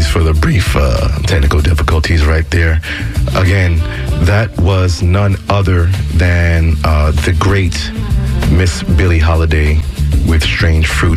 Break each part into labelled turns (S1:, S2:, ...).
S1: apologies for the brief technical difficulties right there. Again, that was none other than the great Miss Billie Holiday with Strange Fruit.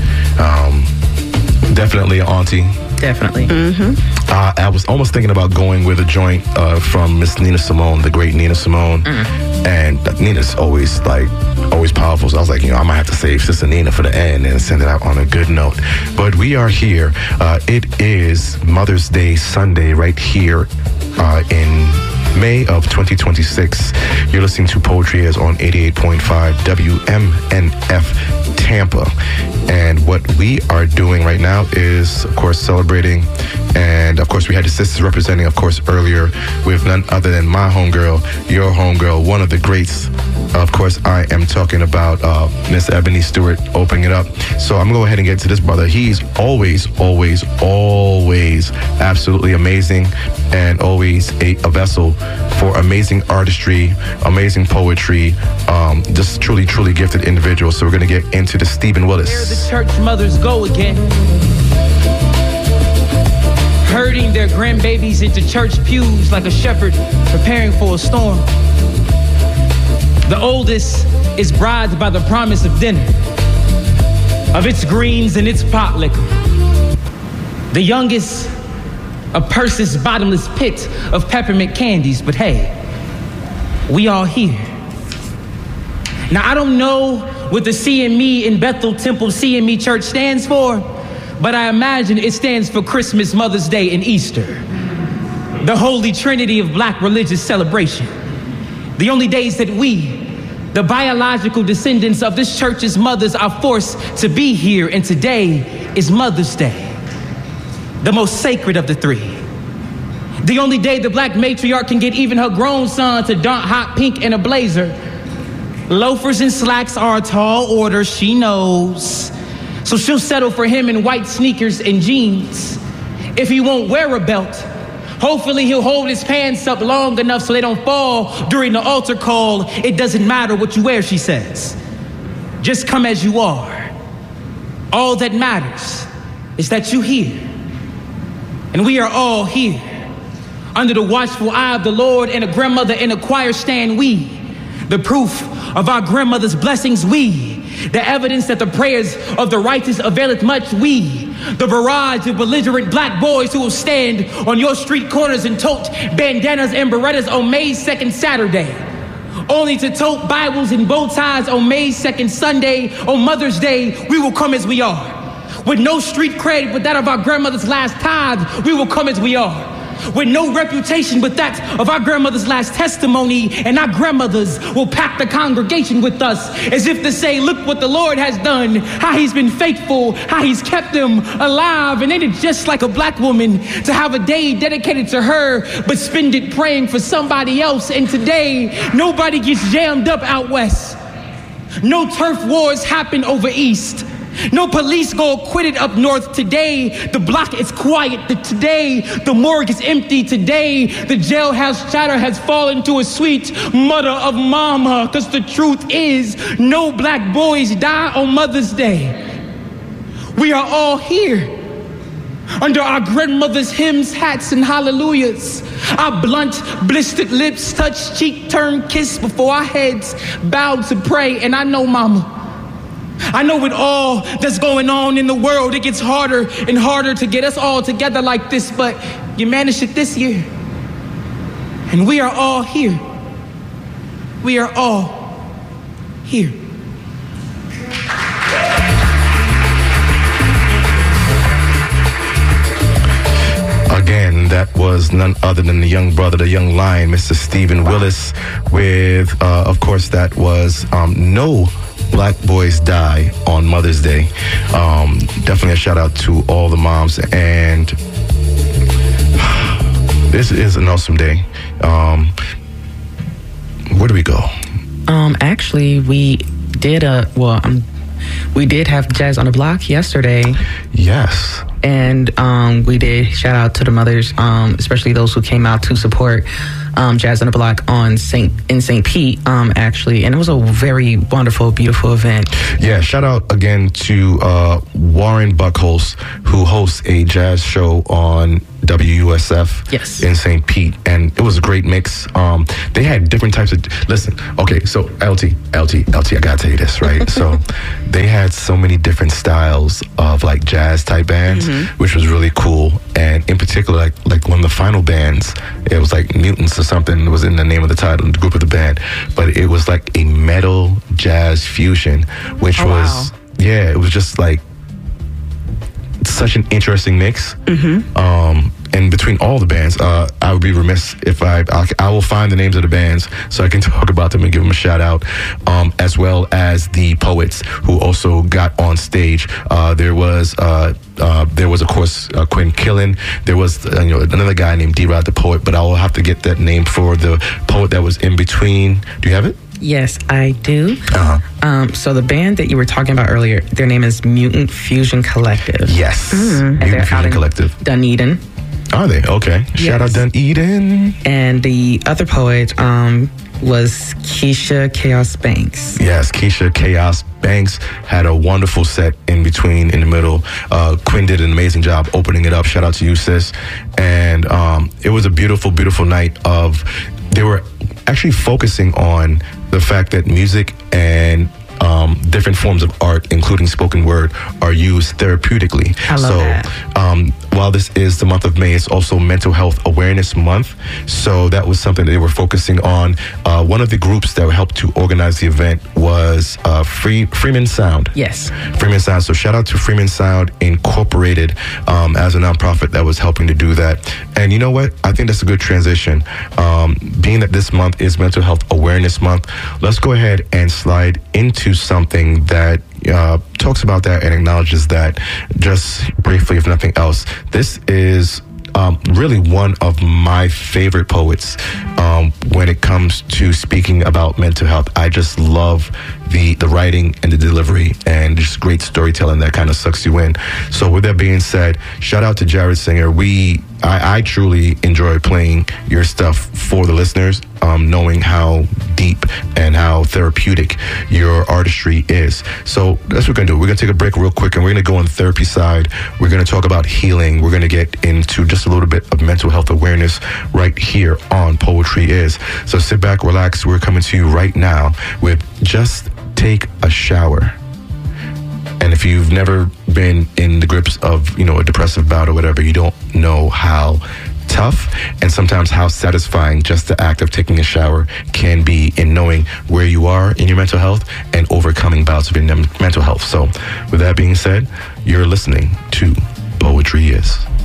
S1: Definitely an auntie.
S2: Definitely.
S1: I was almost thinking about going with a joint from Miss Nina Simone, the great Nina Simone. And Nina's always powerful. So I was like, I might have to save Sister Nina for the end and send it out on a good note. But we are here. It is Mother's Day Sunday right here in May of 2026. You're listening to Poetry Is on 88.5 WMNF Tampa. And what we are doing right now is, of course, celebrating. And, of course, we had the sisters representing, of course, earlier with none other than my homegirl, your homegirl, one of the greats. Of course, I am talking about Miss Ebony Stewart opening it up. So I'm going to go ahead and get to this brother. He's always absolutely amazing and always a vessel for amazing artistry, amazing poetry, just truly gifted individual. So we're going to get into the Stephen Willis.
S3: Here the church mothers go again, herding their grandbabies into church pews like a shepherd preparing for a storm. The oldest is bribed by the promise of dinner, of its greens and its pot liquor. The youngest, a purse's bottomless pit of peppermint candies. But hey, we all here. Now, I don't know what the CME in Bethel Temple CME Church stands for, but I imagine it stands for Christmas, Mother's Day, and Easter. The holy trinity of black religious celebration. The only days that we, the biological descendants of this church's mothers, are forced to be here, and today is Mother's Day, the most sacred of the three. The only day the black matriarch can get even her grown son to don hot pink in a blazer. Loafers and slacks are a tall order, she knows. So she'll settle for him in white sneakers and jeans. If he won't wear a belt, hopefully he'll hold his pants up long enough so they don't fall during the altar call. It doesn't matter what you wear, she says. Just come as you are. All that matters is that you're here. And we are all here. Under the watchful eye of the Lord and a grandmother in a choir stand, we. The proof of our grandmother's blessings, we. The evidence that the prayers of the righteous availeth much, we. The barrage of belligerent black boys who will stand on your street corners and tote bandanas and berettas on May 2nd Saturday, only to tote Bibles and bow ties on May 2nd Sunday. On Mother's Day, we will come as we are. With no street cred but that of our grandmother's last tithe, we will come as we are. With no reputation but that of our grandmother's last testimony, and our grandmothers will pack the congregation with us as if to say, look what the Lord has done, how he's been faithful, how he's kept them alive. And ain't it just like a black woman to have a day dedicated to her but spend it praying for somebody else? And today, nobody gets jammed up out west. No turf wars happen over east. No police go acquitted up north. Today, the block is quiet. Today, the morgue is empty. Today, the jailhouse chatter has fallen to a sweet mutter of mama. Because the truth is, no black boys die on Mother's Day. We are all here. Under our grandmother's hymns, hats, and hallelujahs. Our blunt, blistered lips touch cheek, turn, kiss before our heads bowed to pray. And I know, mama, I know with all that's going on in the world, it gets harder and harder to get us all together like this, but you managed it this year. And we are all here. We are all here.
S1: Again, that was none other than the young brother, the young lion, Mr. Stephen Willis, with, of course, that was No Black Boys Die on Mother's Day. Definitely a shout out to all the moms. And this is an awesome day. Where do we go?
S2: Actually, we did have Jazz on the Block yesterday.
S1: Yes.
S2: And we did shout out to the mothers, especially those who came out to support Jazz on the Block in St. Pete, actually. And it was a very wonderful, beautiful event.
S1: Yeah, shout out again to Warren Buckholz, who hosts a jazz show on WUSF in St. Pete, and it was a great mix. They had different types of, listen, okay, so LT, I gotta tell you this, right? So they had so many different styles of like jazz type bands, which was really cool. And in particular, like one of the final bands, it was like Mutants or something, was in the name of the title, the group of the band, but it was like a metal jazz fusion, which was, yeah, it was just like such an interesting mix. And between all the bands, I would be remiss if I will find the names of the bands so I can talk about them and give them a shout out, as well as the poets who also got on stage. There was of course Quinn Killen. There was another guy named D-Rod the poet, but I will have to get that name for the poet that was in between. Do you have it?
S2: Yes, I do. So the band that you were talking about earlier, their name is Mutant Fusion Collective.
S1: Yes,
S2: and
S1: Mutant
S2: they're
S1: Fusion
S2: out
S1: Collective.
S2: in Dunedin.
S1: Are they? Okay. Shout out Dunedin.
S2: And the other poet was Keisha Chaos Banks.
S1: Yes, Keisha Chaos Banks had a wonderful set in between, in the middle. Quinn did an amazing job opening it up. Shout out to you, sis. And it was a beautiful, beautiful night of, they were actually focusing on the fact that music and different forms of art, including spoken word, are used therapeutically.
S2: I love that.
S1: While this is the month of May, it's also Mental Health Awareness Month. So that was something that they were focusing on. One of the groups that helped to organize the event was Freeman Sound.
S2: Yes.
S1: Freeman Sound. So shout out to Freeman Sound Incorporated as a nonprofit that was helping to do that. And you know what? I think that's a good transition. Being that this month is Mental Health Awareness Month, let's go ahead and slide into something that talks about that and acknowledges that, just briefly, if nothing else. This is really one of my favorite poets when it comes to speaking about mental health. I just love the writing and the delivery and just great storytelling that kind of sucks you in. So with that being said, shout out to Jared Singer. I truly enjoy playing your stuff for the listeners, knowing how deep and how therapeutic your artistry is. So that's what we're going to do. We're going to take a break real quick, and we're going to go on the therapy side. We're going to talk about healing. We're going to get into just a little bit of mental health awareness right here on Poetry Is. So sit back, relax. We're coming to you right now with Just Take a Shower. And if you've never been in the grips of, a depressive bout or whatever, you don't know how tough and sometimes how satisfying just the act of taking a shower can be in knowing where you are in your mental health and overcoming bouts of your mental health. So with that being said, you're listening to Poetry Is.